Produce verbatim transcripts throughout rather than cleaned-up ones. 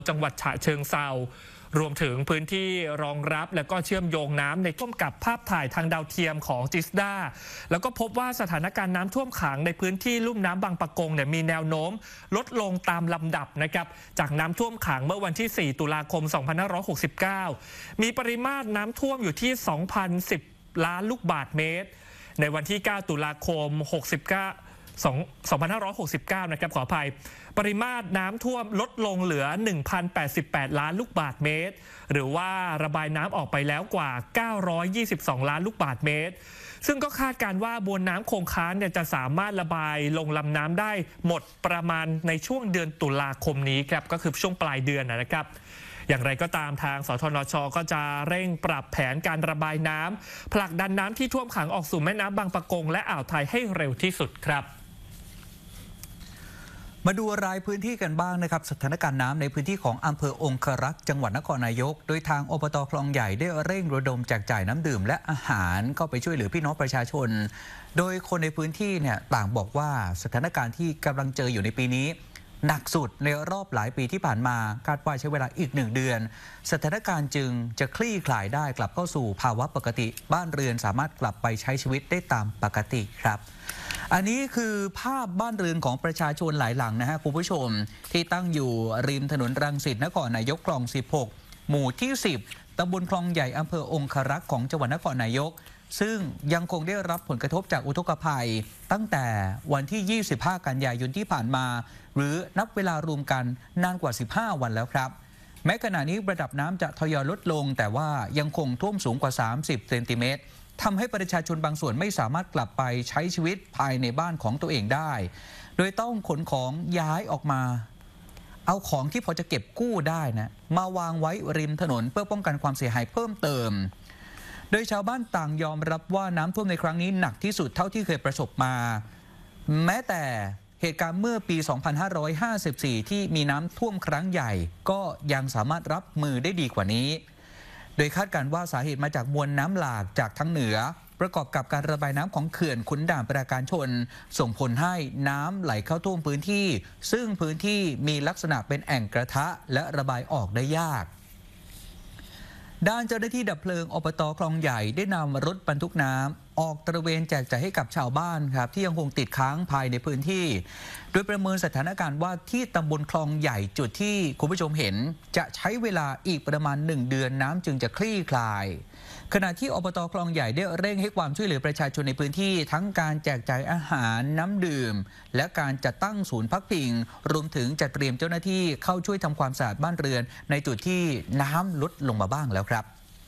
จังหวัดฉะเชิงเทรารวมถึงพื้นที่รองรับและก็เชื่อมโยงน้ำในท่วมกับภาพถ่ายทางดาวเทียมของจิสดาแล้วก็พบว่าสถานการณ์น้ำท่วมขังในพื้นที่ลุ่มน้ำบางปะกงเนี่ยมีแนวโน้มลดลงตามลำดับนะครับจากน้ำท่วมขังเมื่อวันที่สี่ตุลาคมสองพันห้าร้อยหกสิบเก้ามีปริมาตรน้ำท่วมอยู่ที่ สองพันสิบ ล้านลูกบาศก์เมตรในวันที่เก้าตุลาคมหกสิบเก้า สองพันห้าร้อยหกสิบเก้านะครับขออภัยปริมาตรน้ำท่วมลดลงเหลือ หนึ่งพันแปดสิบแปด ล้านลูกบาศก์เมตรหรือว่าระบายน้ำออกไปแล้วกว่า เก้าร้อยยี่สิบสอง ล้านลูกบาศก์เมตรซึ่งก็คาดการว่าบนน้ำคงค้างเนี่ยจะสามารถระบายลงลำน้ำได้หมดประมาณในช่วงเดือนตุลาคมนี้ครับก็คือช่วงปลายเดือนนะครับอย่างไรก็ตามทางสทนช.ก็จะเร่งปรับแผนการระบายน้ำผลักดันน้ำที่ท่วมขังออกสู่แม่น้ำบางปะกงและอ่าวไทยให้เร็วที่สุดครับมาดูรายพื้นที่กันบ้างนะครับสถานการณ์น้ำในพื้นที่ของอำเภอองครักษ์จังหวัดนครนายกโดยทางอบต.คลองใหญ่ได้เร่งระดมแจกจ่ายน้ำดื่มและอาหารก็ไปช่วยเหลือพี่น้องประชาชนโดยคนในพื้นที่เนี่ยต่างบอกว่าสถานการณ์ที่กำลังเจออยู่ในปีนี้หนักสุดในรอบหลายปีที่ผ่านมาคาดว่าใช้เวลาอีกหนึ่งเดือนสถานการณ์จึงจะคลี่คลายได้กลับเข้าสู่ภาวะปกติบ้านเรือนสามารถกลับไปใช้ชีวิตได้ตามปกติครับอันนี้คือภาพบ้านเรือนของประชาชนหลายหลังนะฮะคุณผู้ชมที่ตั้งอยู่ริมถนนรังสิตนครนายกคลองสิบหกหมู่ที่สิบตำบลคลองใหญ่อำเภอองครักษ์ของจังหวัดนครนายกซึ่งยังคงได้รับผลกระทบจากอุทกภัยตั้งแต่วันที่ยี่สิบห้ากันยายนที่ผ่านมาหรือนับเวลารวมกันนานกว่าสิบห้าวันแล้วครับแม้ขณะนี้ระดับน้ำจะทยอยลดลงแต่ว่ายังคงท่วมสูงกว่าสามสิบเซนติเมตรทำให้ประชาชนบางส่วนไม่สามารถกลับไปใช้ชีวิตภายในบ้านของตัวเองได้โดยต้องขนของย้ายออกมาเอาของที่พอจะเก็บกู้ได้นะมาวางไว้ริมถนนเพื่อป้องกันความเสียหายเพิ่มเติมโดยชาวบ้านต่างยอมรับว่าน้ำท่วมในครั้งนี้หนักที่สุดเท่าที่เคยประสบมาแม้แต่เหตุการณ์เมื่อปี สองพันห้าร้อยห้าสิบสี่ ที่มีน้ำท่วมครั้งใหญ่ก็ยังสามารถรับมือได้ดีกว่านี้โดยคาดการณ์ว่าสาเหตุมาจากมวลน้ำหลากจากทั้งเหนือประกอบกับการระบายน้ำของเขื่อนขุนด่านปราการชนส่งผลให้น้ำไหลเข้าท่วมพื้นที่ซึ่งพื้นที่มีลักษณะเป็นแอ่งกระทะและระบายออกได้ยากด้านเจ้าหน้าที่ดับเพลิงอบต.คลองใหญ่ได้นำรถบรรทุกน้ำออกตระเวนแจกจ่ายให้กับชาวบ้านครับที่ยังคงติดค้างภายในพื้นที่โดยประเมินสถานการณ์ว่าที่ตำบลคลองใหญ่จุดที่คุณผู้ชมเห็นจะใช้เวลาอีกประมาณหนึ่งเดือนน้ำจึงจะคลี่คลายขณะที่อบต.คลองใหญ่ได้เร่งให้ความช่วยเหลือประชาชนในพื้นที่ทั้งการแจกจ่ายอาหารน้ำดื่มและการจัดตั้งศูนย์พักพิงรวมถึงจัดเตรียมเจ้าหน้าที่เข้าช่วยทำความสะอาดบ้านเรือนในจุดที่น้ำลดลงมาบ้างแล้วครับ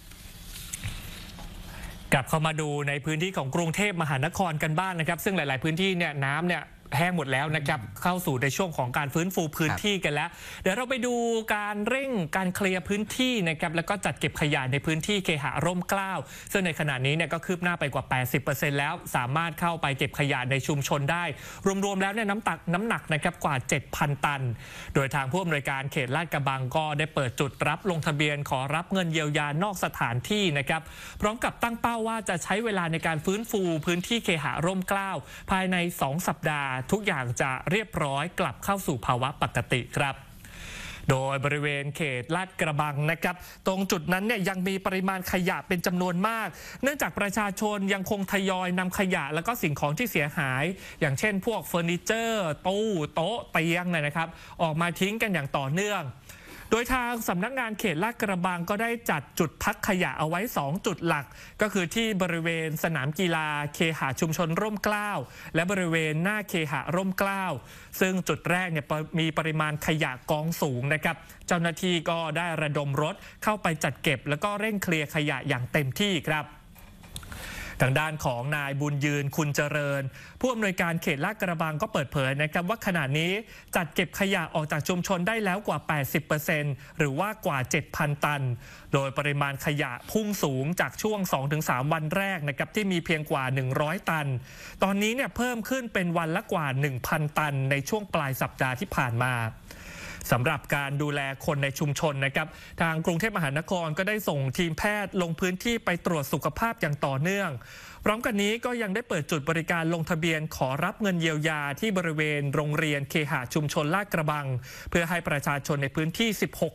กลับเข้ามาดูในพื้นที่ของกรุงเทพมหานครกันบ้าง นะครับซึ่งหลายๆพื้นที่เนี่ยน้ำเนี่ยแห้งหมดแล้วนะครับเข้าสู่ในช่วงของการฟื้นฟูพื้นที่กันแล้วเดี๋ยวเราไปดูการเร่งการเคลียร์พื้นที่นะครับแล้วก็จัดเก็บขยะในพื้นที่เคหะร่มเกล้าซึ่งในขณะนี้เนี่ยก็คืบหน้าไปกว่า แปดสิบเปอร์เซ็นต์ แล้วสามารถเข้าไปเก็บขยะในชุมชนได้รวมๆแล้วเนี่ยน้ำตักน้ำหนักนะครับกว่า เจ็ดพัน ตันโดยทางผู้อำนวยการเขตลาดกระบังก็ได้เปิดจุดรับลงทะเบียนขอรับเงินเยียวยานอกสถานที่นะครับพร้อมกับตั้งเป้าว่าจะใช้เวลาในการฟื้นฟูพื้นที่เคหะร่มเกล้าภายในสองสัปดาห์ทุกอย่างจะเรียบร้อยกลับเข้าสู่ภาวะปกติครับโดยบริเวณเขตลาดกระบังนะครับตรงจุดนั้นเนี่ยยังมีปริมาณขยะเป็นจำนวนมากเนื่องจากประชาชนยังคงทยอยนำขยะแล้วก็สิ่งของที่เสียหายอย่างเช่นพวกเฟอร์นิเจอร์ตู้โต๊ะเตียงนะครับออกมาทิ้งกันอย่างต่อเนื่องโดยทางสำนักงานเขตลาดกระบังก็ได้จัดจุดพักขยะเอาไว้สองจุดหลักก็คือที่บริเวณสนามกีฬาเคหะชุมชนร่มเกล้าและบริเวณหน้าเคหะร่มเกล้าซึ่งจุดแรกเนี่ยมีปริมาณขยะกองสูงนะครับเจ้าหน้าที่ก็ได้ระดมรถเข้าไปจัดเก็บแล้วก็เร่งเคลียร์ขยะอย่างเต็มที่ครับทางด้านของนายบุญยืนคุณเจริญผู้อำนวยการเขตลาดกระบังก็เปิดเผยนะครับว่าขณะนี้จัดเก็บขยะออกจากชุมชนได้แล้วกว่า แปดสิบเปอร์เซ็นต์ หรือว่ากว่า เจ็ดพัน ตันโดยปริมาณขยะพุ่งสูงจากช่วง สองถึงสาม วันแรกนะครับที่มีเพียงกว่าหนึ่งร้อยตันตอนนี้เนี่ยเพิ่มขึ้นเป็นวันละกว่า หนึ่งพัน ตันในช่วงปลายสัปดาห์ที่ผ่านมาสำหรับการดูแลคนในชุมชนนะครับทางกรุงเทพมหานครก็ได้ส่งทีมแพทย์ลงพื้นที่ไปตรวจสุขภาพอย่างต่อเนื่องพร้อมกันนี้ก็ยังได้เปิดจุดบริการลงทะเบียนขอรับเงินเยียวยาที่บริเวณโรงเรียนเคหะชุมชนลาดกระบังเพื่อให้ประชาชนในพื้นที่สิบหก